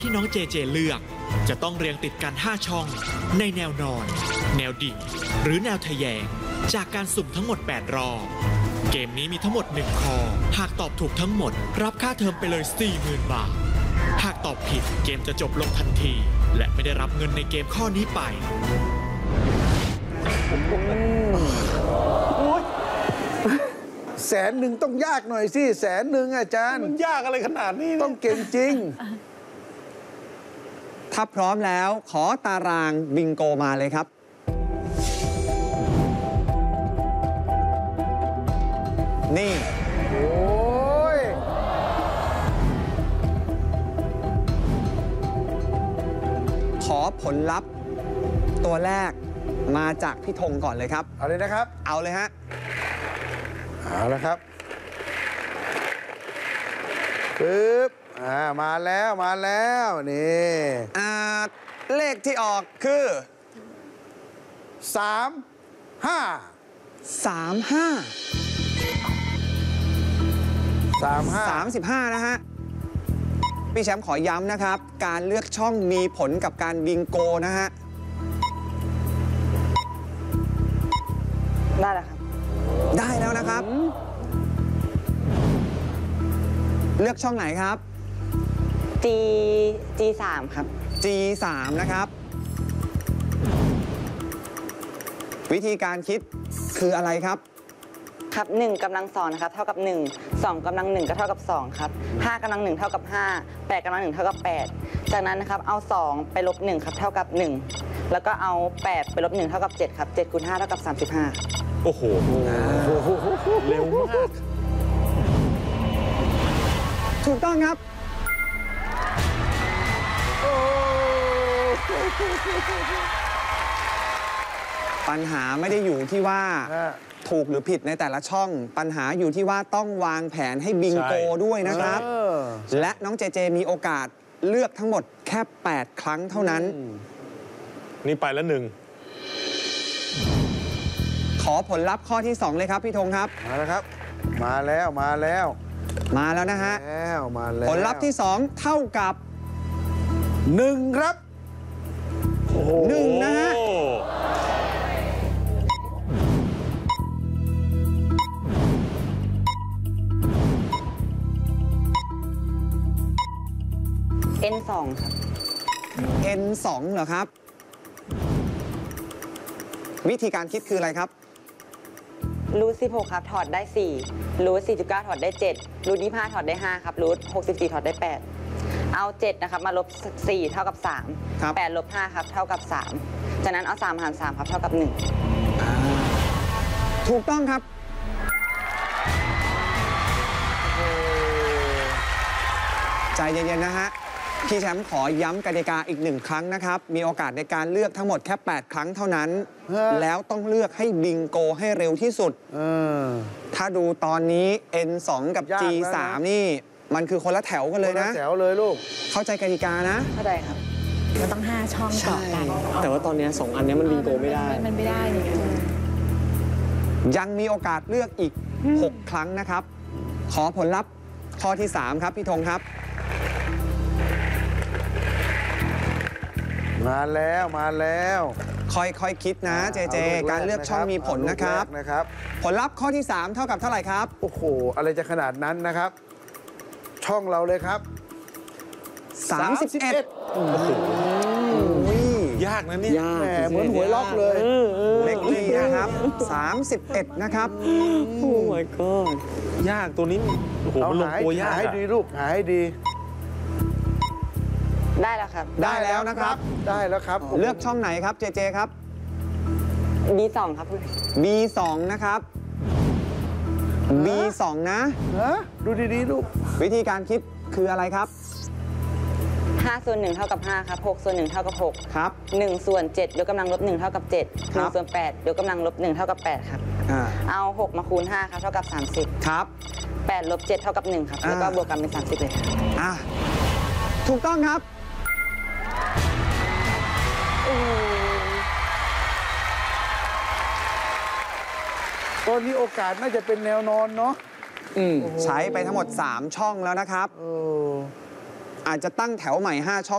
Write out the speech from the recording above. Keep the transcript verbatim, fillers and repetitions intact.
ที่น้องเจเจเลือกจะต้องเรียงติดกันห้าช่องในแนวนอนแนวดิ่งหรือแนวทะแยงจากการสุ่มทั้งหมดแปดรอบเกมนี้มีทั้งหมดหนึ่งข้อหากตอบถูกทั้งหมดรับค่าเทอมไปเลย สี่หมื่น บาทหากตอบผิดเกมจะจบลงทันทีและไม่ได้รับเงินในเกมข้อนี้ไปแสนหนึ่งต้องยากหน่อยสิแสนหนึ่งอาจารย์มันยากอะไรขนาดนี้ต้องเก่งจริงถ้าพร้อมแล้วขอตารางบิงโกมาเลยครับนี่โอ้ยขอผลลัพธ์ตัวแรกมาจากพี่ธงก่อนเลยครับเอาเลยนะครับเอาเลยฮะเอาละครับปึ๊บอ่ามาแล้วมาแล้วนี่อ่าเลขที่ออกคือสามห้าสามห้าสามห้าสามสิบห้านะฮะพี่แชมป์ขอย้ำนะครับการเลือกช่องมีผลกับการบิงโกนะฮะได้แล้วครับได้แล้วนะครับเลือกช่องไหนครับ G G สามครับ G สามนะครับวิธีการคิดคืออะไรครับครับหนึ่งกำลังสองนะครับเท่ากับหนึ่ง สองกำลังหนึ่งก็เท่ากับสองครับห้ากำลังหนึ่งเท่ากับห้า แปดกำลังหนึ่งเท่ากับแปดจากนั้นนะครับเอาสองไปลบหนึ่งครับเท่ากับหนึ่งแล้วก็เอาแปดไปลบหนึ่งเท่ากับเจ็ดครับเจ็ดคูณห้าเท่ากับสามสิบห้าโอ้โหเร็วมากถูกต้องครับปัญหาไม่ได้อยู่ที่ว่าถูกหรือผิดในแต่ละช่องปัญหาอยู่ที่ว่าต้องวางแผนให้บิงโกด้วยนะครับและน้องเจเจมีโอกาสเลือกทั้งหมดแค่แปดครั้งเท่านั้นนี่ไปแล้วหนึ่งขอผลลัพธ์ข้อที่สองเลยครับพี่ธงครับมาแล้วครับมาแล้วมาแล้วมาแล้วนะฮะแล้วมาแล้วผลลัพธ์ที่สองเท่ากับหนึ่งครับหนึ่งนะฮะเอ็น สองครับเอ็น สองเหรอครับวิธีการคิดคืออะไรครับรูทสิบหกครับถอดได้สี่รูทสี่สิบเก้าถอดได้เจ็ดรูทยี่สิบห้าถอดได้ห้าครับรูทหกสิบสี่ถอดได้แปดเอาเจ็ดนะครับมาลบสี่เท่ากับสาม แปดลบห้าครับเท่ากับสามจากนั้นเอาสามหารสามครับเท่ากับหนึ่งถูกต้องครับใจเย็นๆนะฮะพี่แชมป์ขอย้ำกติกาอีกหนึ่งครั้งนะครับมีโอกาสในการเลือกทั้งหมดแค่แปดครั้งเท่านั้นแล้วต้องเลือกให้บิงโกให้เร็วที่สุดถ้าดูตอนนี้ เอ็น สอง กับ จี สาม นี่มันคือคนละแถวกันเลยนะคนละแถวเลยลูกเข้าใจกติกานะเข้าใจครับมันต้องห้าช่องต่อกันแต่ว่าตอนนี้สองอันนี้มันบิงโกไม่ได้มันไม่ได้ยังมีโอกาสเลือกอีกหกครั้งนะครับขอผลลัพธ์ข้อที่สามครับพี่ธงครับมาแล้วมาแล้วค่อยๆ ค, คิดนะเจเจการเลือกช่องมีผลนะครับนะครับผลลัพธ์ข้อที่สามเท่ากับเท่าไหร่ครับโอ้โหอะไรจะขนาดนั้นนะครับช่องเราเลยครับสามสิบเอ็ดโอ้โหยากนะเนี่ยแหมเหมือนหวยล็อกเลยเล็กนี่นะครับสามสิบเอ็ดนะครับโอ้ my god ยากตัวนี้โอ้โหมันลงตัวยากหาให้ดีลูกหาให้ดีได้แล้วครับได้แล้วนะครับได้แล้วครับเลือกช่องไหนครับเจเจครับบี สอง ครับบี สอง นะครับ บี สอง นะดูดีๆลูกวิธีการคิดคืออะไรครับห้าส่วนหนึ่งเท่ากับห้าครับหกส่วนหนึ่งเท่ากับหกครับหนึ่งส่วนเจ็ดยกกำลังลบหนึ่งเท่ากับเจ็ดหนึ่งส่วนแปดยกกำลังลบหนึ่งเท่ากับแปดครับเอาหกมาคูณห้าครับเท่ากับสามสิบครับแปดลบเจ็ดเท่ากับหนึ่งครับแล้วก็บวกกันเป็นสามสิบเลยครับถูกต้องครับตอนนี้โอกาสน่าจะเป็นแนวนอนเนาะใช้ไปทั้งหมดสามช่องแล้วนะครับอาจจะตั้งแถวใหม่ห้าช่อง